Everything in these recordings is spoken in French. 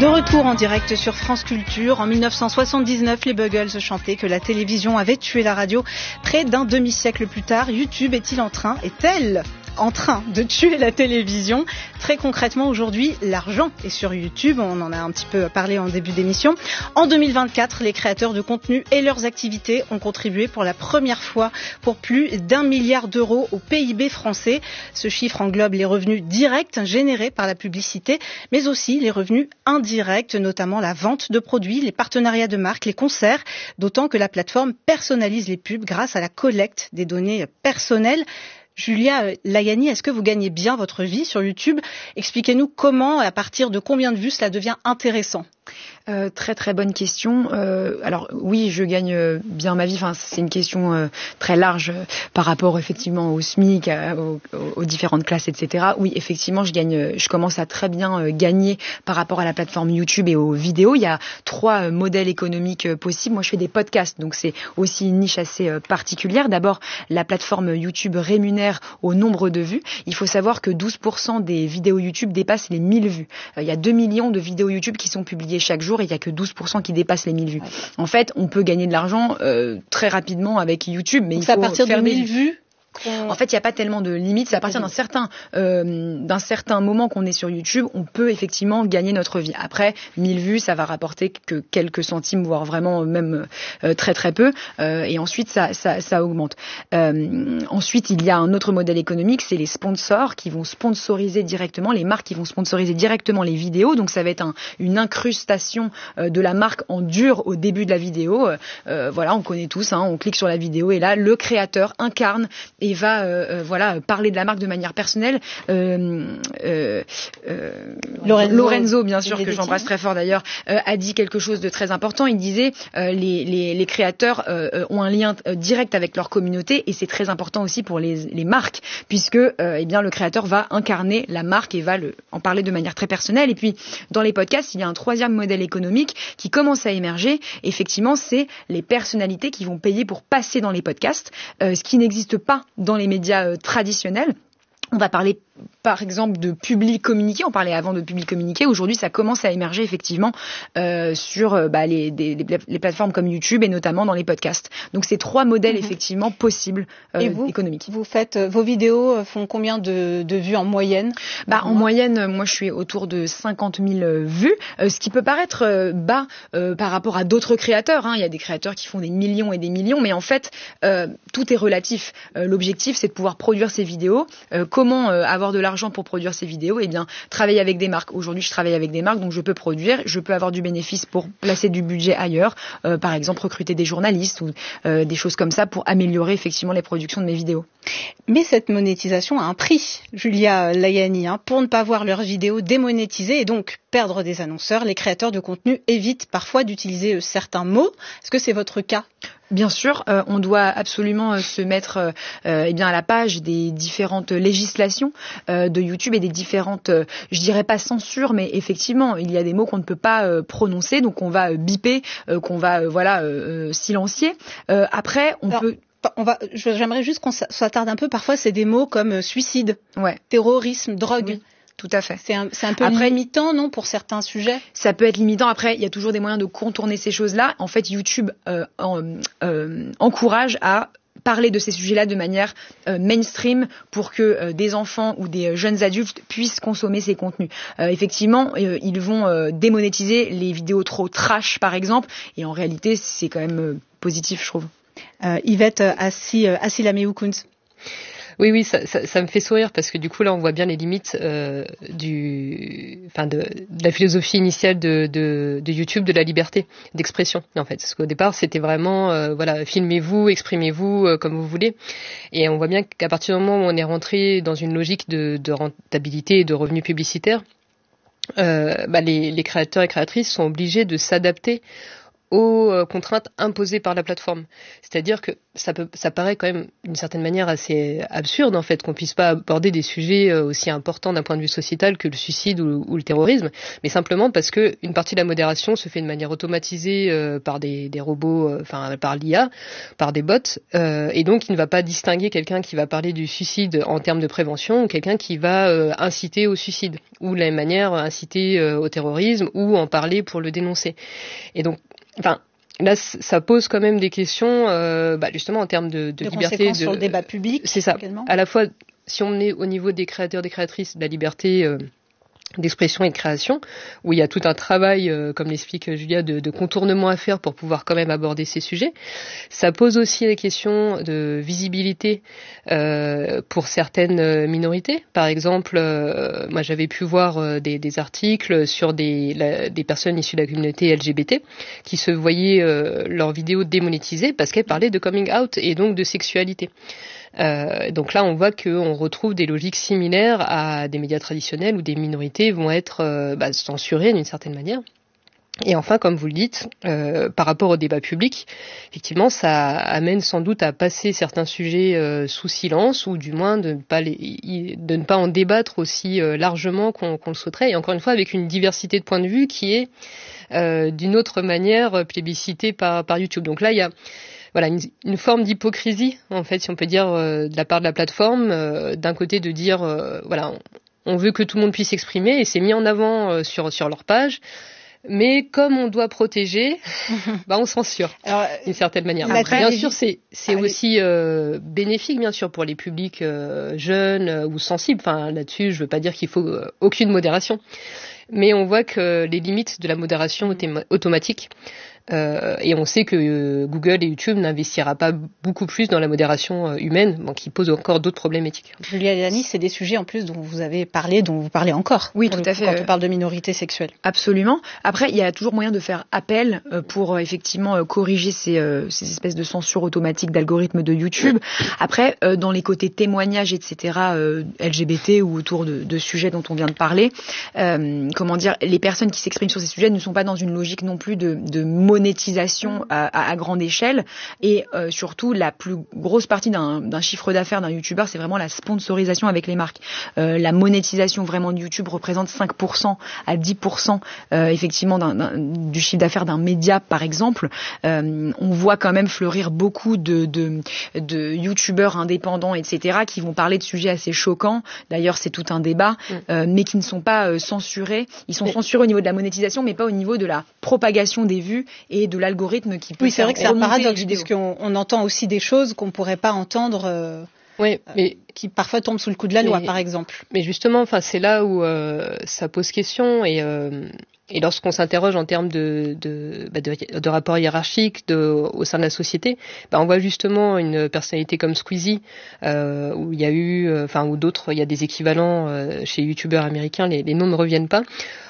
De retour en direct sur France Culture, en 1979, les Buggles chantaient que la télévision avait tué la radio. Près d'un demi-siècle plus tard, YouTube est-elle en train de tuer la télévision? Très concrètement, aujourd'hui, l'argent est sur YouTube. On en a un petit peu parlé en début d'émission. En 2024, les créateurs de contenu et leurs activités ont contribué pour la première fois pour plus d'1 milliard d'euros au PIB français. Ce chiffre englobe les revenus directs générés par la publicité, mais aussi les revenus indirects, notamment la vente de produits, les partenariats de marques, les concerts, d'autant que la plateforme personnalise les pubs grâce à la collecte des données personnelles. Julia Layani, est-ce que vous gagnez bien votre vie sur YouTube? Expliquez-nous comment et à partir de combien de vues cela devient intéressant. Très très bonne question. Alors oui, je gagne bien ma vie. Enfin, c'est une question très large par rapport effectivement au SMIC, aux différentes classes, etc. Oui, effectivement, je commence à très bien gagner par rapport à la plateforme YouTube et aux vidéos. Il y a 3 modèles économiques possibles. Moi, je fais des podcasts, donc c'est aussi une niche assez particulière. D'abord, la plateforme YouTube rémunère au nombre de vues. Il faut savoir que 12% des vidéos YouTube dépassent les 1000 vues. Il y a 2 millions de vidéos YouTube qui sont publiées chaque jour et il n'y a que 12% qui dépassent les 1000 vues. En fait, on peut gagner de l'argent très rapidement avec YouTube, mais il faut à partir faire de 1000 vues. En fait, il n'y a pas tellement de limites. C'est à partir d'un certain moment qu'on est sur YouTube, on peut effectivement gagner notre vie. Après, 1000 vues, ça va rapporter que quelques centimes, voire vraiment même très très peu. Et ensuite, ça augmente. Ensuite, il y a un autre modèle économique, c'est les sponsors qui vont sponsoriser directement, les marques qui vont sponsoriser directement les vidéos. Donc, ça va être une incrustation de la marque en dur au début de la vidéo. Voilà, on connaît tous. On clique sur la vidéo et là, le créateur incarne et va parler de la marque de manière personnelle. Lorenzo, bien sûr, que j'embrasse très fort d'ailleurs, a dit quelque chose de très important. Il disait les créateurs ont un lien direct avec leur communauté et c'est très important aussi pour les marques puisque le créateur va incarner la marque et va en parler de manière très personnelle. Et puis dans les podcasts, il y a un 3e modèle économique qui commence à émerger. Effectivement, c'est les personnalités qui vont payer pour passer dans les podcasts, ce qui n'existe pas dans les médias traditionnels. On va parler par exemple de public communiqué, on parlait avant de public communiqué, aujourd'hui ça commence à émerger effectivement sur les plateformes comme YouTube et notamment dans les podcasts. Donc c'est 3 modèles effectivement possibles économiques. Vous faites vos vidéos font combien de vues en moyenne? En moyenne, moi je suis autour de 50 000 vues, ce qui peut paraître bas par rapport à d'autres créateurs. Il y a des créateurs qui font des millions et des millions, mais en fait tout est relatif. L'objectif c'est de pouvoir produire ces vidéos. Comment avoir de l'argent pour produire ces vidéos? Travailler avec des marques. Aujourd'hui, je travaille avec des marques, donc je peux produire, je peux avoir du bénéfice pour placer du budget ailleurs, par exemple recruter des journalistes ou des choses comme ça pour améliorer effectivement les productions de mes vidéos. Mais cette monétisation a un prix, Julia Layani. Pour ne pas voir leurs vidéos démonétisées et donc perdre des annonceurs, les créateurs de contenu évitent parfois d'utiliser certains mots. Est-ce que c'est votre cas? Bien sûr, on doit absolument se mettre à la page des différentes législations de YouTube et des différentes, je dirais pas censure, mais effectivement, il y a des mots qu'on ne peut pas prononcer, donc on va biper, qu'on va silencier. Après, j'aimerais juste qu'on s'attarde un peu. Parfois, c'est des mots comme suicide, terrorisme, drogue. Oui. Tout à fait. C'est un peu limitant, non, pour certains sujets? Ça peut être limitant. Après, il y a toujours des moyens de contourner ces choses-là. En fait, YouTube encourage à parler de ces sujets-là de manière mainstream pour que des enfants ou des jeunes adultes puissent consommer ces contenus. Effectivement, ils vont démonétiser les vidéos trop trash, par exemple. Et en réalité, c'est quand même positif, je trouve. Yvette Asilamé-Oukounz. Oui, ça me fait sourire parce que du coup là on voit bien les limites de la philosophie initiale de YouTube, de la liberté d'expression en fait. Parce qu'au départ c'était vraiment filmez-vous, exprimez-vous comme vous voulez. Et on voit bien qu'à partir du moment où on est rentré dans une logique de rentabilité et de revenus publicitaires, les créateurs et créatrices sont obligés de s'adapter aux contraintes imposées par la plateforme. C'est-à-dire que ça paraît quand même d'une certaine manière assez absurde en fait qu'on puisse pas aborder des sujets aussi importants d'un point de vue sociétal que le suicide ou le terrorisme, mais simplement parce que une partie de la modération se fait de manière automatisée par des robots, par l'IA, par des bots, et donc il ne va pas distinguer quelqu'un qui va parler du suicide en termes de prévention ou quelqu'un qui va inciter au suicide ou de la même manière inciter au terrorisme ou en parler pour le dénoncer. Et donc là, ça pose quand même des questions, justement en termes de liberté, sur le débat public. C'est ça. Également. À la fois, si on est au niveau des créateurs, des créatrices, de la liberté d'expression et de création, où il y a tout un travail, comme l'explique Julia, de contournement à faire pour pouvoir quand même aborder ces sujets. Ça pose aussi des questions de visibilité pour certaines minorités. Par exemple, moi j'avais pu voir des articles sur des personnes issues de la communauté LGBT qui se voyaient leurs vidéos démonétisées parce qu'elles parlaient de coming out et donc de sexualité. Donc là, on voit qu'on retrouve des logiques similaires à des médias traditionnels où des minorités vont être censurées d'une certaine manière. Et enfin, comme vous le dites, par rapport au débat public, effectivement, ça amène sans doute à passer certains sujets sous silence ou du moins de ne pas en débattre aussi largement qu'on le souhaiterait. Et encore une fois, avec une diversité de points de vue qui est d'une autre manière plébiscitée par YouTube. Donc là, il y a une forme d'hypocrisie, en fait, si on peut dire, de la part de la plateforme, d'un côté de dire, on veut que tout le monde puisse s'exprimer, et c'est mis en avant sur leur page, mais comme on doit protéger, on censure, d'une certaine manière. Après, bien sûr, c'est aussi bénéfique, bien sûr, pour les publics jeunes ou sensibles. Enfin, là-dessus, je veux pas dire qu'il faut aucune modération, mais on voit que les limites de la modération automatique. Et on sait que Google et YouTube n'investira pas beaucoup plus dans la modération humaine, qui pose encore d'autres problèmes éthiques. Julia Lelani, c'est des sujets en plus dont vous avez parlé, dont vous parlez encore. Oui, tout à fait. Quand on parle de minorité sexuelle. Absolument. Après, il y a toujours moyen de faire appel pour effectivement corriger ces espèces de censure automatique d'algorithmes de YouTube. Après, dans les côtés témoignages, etc., LGBT ou autour de sujets dont on vient de parler, les personnes qui s'expriment sur ces sujets ne sont pas dans une logique non plus de monétisation à grande échelle et surtout la plus grosse partie d'un chiffre d'affaires d'un YouTuber, c'est vraiment la sponsorisation avec les marques. La monétisation vraiment de YouTube représente 5% à 10% effectivement du chiffre d'affaires d'un média par exemple. On voit quand même fleurir beaucoup de YouTubeurs indépendants, etc., qui vont parler de sujets assez choquants. D'ailleurs, c'est tout un débat, mais qui ne sont pas censurés. Ils sont censurés au niveau de la monétisation, mais pas au niveau de la propagation des vues et de l'algorithme qui peut. Oui, c'est vrai que c'est un paradoxe, puisqu'on entend aussi des choses qu'on ne pourrait pas entendre. Mais qui parfois tombent sous le coup de la loi, par exemple. Mais justement, c'est là où ça pose question et lorsqu'on s'interroge en termes de rapport hiérarchique au sein de la société, on voit justement une personnalité comme Squeezie où il y a eu, ou d'autres, il y a des équivalents chez youtubeurs américains, les noms ne reviennent pas.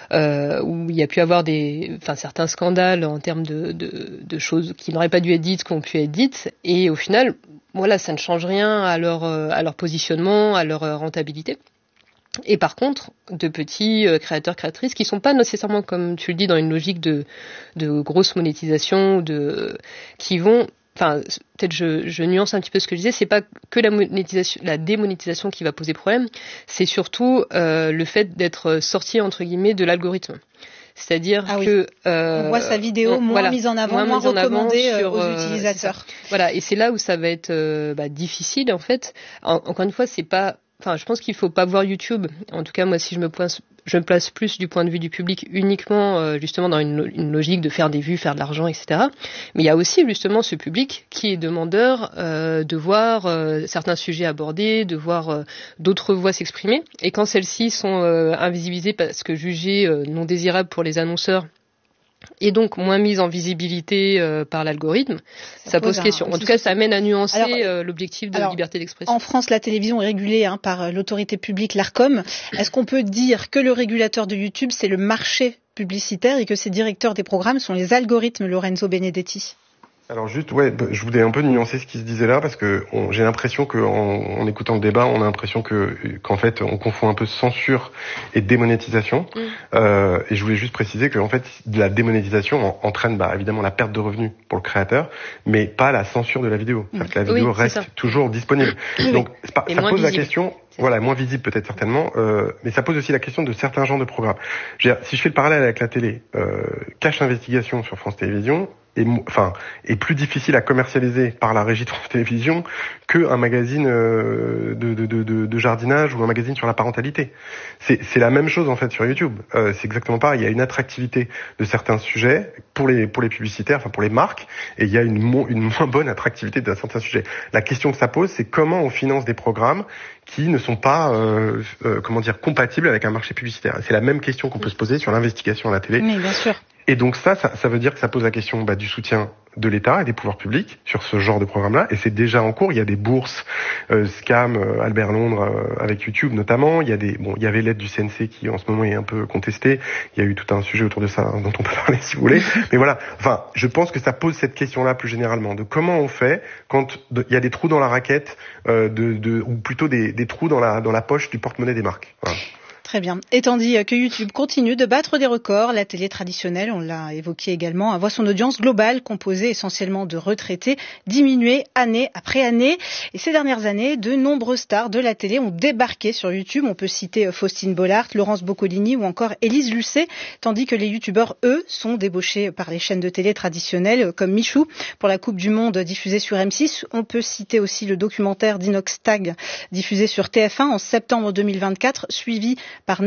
Où il y a pu avoir certains scandales en termes de choses qui n'auraient pas dû être dites, qui ont pu être dites, et au final, ça ne change rien à leur positionnement, à leur rentabilité. Et par contre, de petits créateurs, créatrices qui sont pas nécessairement, comme tu le dis, dans une logique de grosse monétisation, qui vont. Peut-être je nuance un petit peu ce que je disais, c'est pas que la démonétisation qui va poser problème, c'est surtout le fait d'être sorti entre guillemets de l'algorithme. C'est-à-dire que on voit sa vidéo moins mise en avant, moins recommandée aux utilisateurs. Voilà, et c'est là où ça va être difficile en fait. Encore une fois, c'est pas. Je pense qu'il faut pas voir YouTube. En tout cas, moi, si je me place plus du point de vue du public uniquement, justement, dans une logique de faire des vues, faire de l'argent, etc. Mais il y a aussi, justement, ce public qui est demandeur de voir certains sujets abordés, de voir d'autres voix s'exprimer. Et quand celles-ci sont invisibilisées parce que jugées non désirables pour les annonceurs, et donc moins mise en visibilité par l'algorithme, ça pose question. En tout cas, ça amène à nuancer l'objectif de liberté d'expression. En France, la télévision est régulée par l'autorité publique, l'Arcom. Est-ce qu'on peut dire que le régulateur de YouTube, c'est le marché publicitaire et que ses directeurs des programmes sont les algorithmes, Lorenzo Benedetti? Alors juste, je voulais un peu nuancer ce qui se disait là parce que j'ai l'impression en écoutant le débat, on a l'impression qu'en fait on confond un peu censure et démonétisation. Et je voulais juste préciser que en fait la démonétisation entraîne évidemment la perte de revenus pour le créateur, mais pas la censure de la vidéo. C'est-à-dire que la vidéo reste toujours disponible. Donc ça pose la question. Voilà, moins visible peut-être certainement, mais ça pose aussi la question de certains genres de programmes. Si je fais le parallèle avec la télé, Cache Investigation sur France Télévisions est plus difficile à commercialiser par la régie de France Télévisions qu'un magazine de jardinage ou un magazine sur la parentalité. C'est la même chose en fait sur YouTube. C'est exactement pareil. Il y a une attractivité de certains sujets pour les publicitaires, pour les marques, et il y a une moins bonne attractivité de certains sujets. La question que ça pose, c'est comment on finance des programmes qui ne sont pas compatibles avec un marché publicitaire. C'est la même question qu'on peut se poser sur l'investigation à la télé. Oui, bien sûr. Et donc ça veut dire que ça pose la question du soutien de l'État et des pouvoirs publics sur ce genre de programme-là. Et c'est déjà en cours. Il y a des bourses, Scam, Albert Londres, avec YouTube notamment. Il y avait l'aide du CNC qui en ce moment est un peu contestée. Il y a eu tout un sujet autour de ça dont on peut parler si vous voulez. Mais voilà. Je pense que ça pose cette question-là plus généralement de comment on fait quand il y a des trous dans la raquette, ou plutôt des trous dans la poche du porte-monnaie des marques. Voilà. Très bien. Étant dit que YouTube continue de battre des records, la télé traditionnelle, on l'a évoqué également, voit son audience globale, composée essentiellement de retraités, diminuer année après année. Et ces dernières années, de nombreuses stars de la télé ont débarqué sur YouTube. On peut citer Faustine Bollard, Laurence Boccolini ou encore Élise Lucet, tandis que les youtubeurs, eux, sont débauchés par les chaînes de télé traditionnelles comme Michou pour la Coupe du Monde diffusée sur M6. On peut citer aussi le documentaire d'Inox Tag diffusé sur TF1 en septembre 2024, suivi par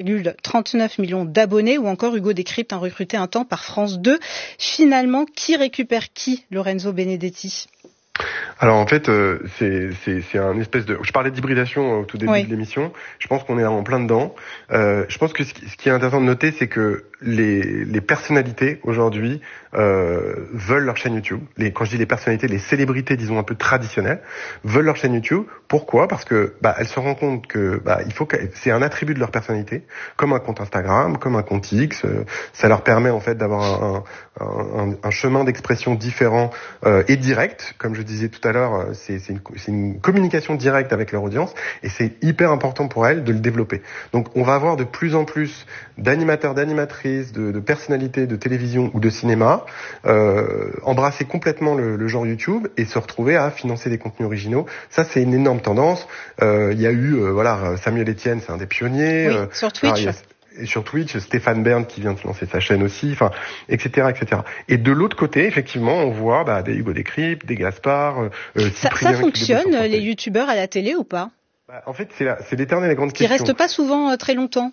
9,39 millions d'abonnés, ou encore Hugo Décrypte, recruté un temps par France 2. Finalement, qui récupère qui, Lorenzo Benedetti ? Alors en fait, c'est un espèce de... Je parlais d'hybridation au tout début de l'émission. Je pense qu'on est en plein dedans. Je pense que ce qui est intéressant de noter, c'est que les personnalités aujourd'hui veulent leur chaîne YouTube. Quand je dis les personnalités, les célébrités, disons un peu traditionnelles, veulent leur chaîne YouTube. Pourquoi ? Parce que elles se rendent compte que il faut que c'est un attribut de leur personnalité, comme un compte Instagram, comme un compte X. Ça leur permet en fait d'avoir un chemin d'expression différent et direct, comme je disais tout à l'heure. C'est une communication directe avec leur audience, et c'est hyper important pour elles de le développer. Donc on va avoir de plus en plus d'animateurs, d'animatrices, de personnalités de télévision ou de cinéma embrasser complètement le genre YouTube et se retrouver à financer des contenus originaux. Ça, c'est une énorme tendance. Il y a eu Samuel Etienne, c'est un des pionniers. Sur Twitch. Et sur Twitch, Stéphane Bern qui vient de lancer sa chaîne aussi, etc., etc. Et de l'autre côté, effectivement, on voit des Hugo Décrypte, des Gaspard, Cyprien. Ça fonctionne, les youtubeurs à la télé ou pas ? En fait, c'est l'éternelle et grande question. Ils restent pas souvent très longtemps.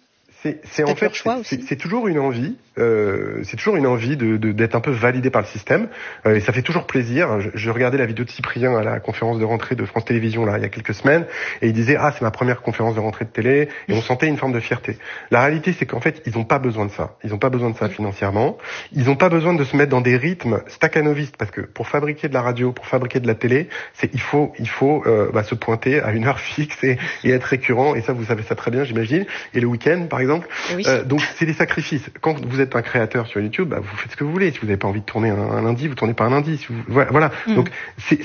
C'est toujours une envie. C'est toujours une envie d'être un peu validé par le système, et ça fait toujours plaisir. Je regardais la vidéo de Cyprien à la conférence de rentrée de France Télévisions il y a quelques semaines, et il disait c'est ma première conférence de rentrée de télé, et on sentait une forme de fierté. La réalité, c'est qu'en fait ils n'ont pas besoin de ça. Ils n'ont pas besoin de ça financièrement. Ils n'ont pas besoin de se mettre dans des rythmes staccanovistes, parce que pour fabriquer de la radio, pour fabriquer de la télé, il faut se pointer à une heure fixe et être récurrent. Et ça, vous savez ça très bien, j'imagine. Et le week-end, par exemple. Oui. Donc c'est des sacrifices. Quand vous êtes un créateur sur YouTube, vous faites ce que vous voulez. Si vous n'avez pas envie de tourner un lundi, vous tournez pas un lundi. Voilà. Donc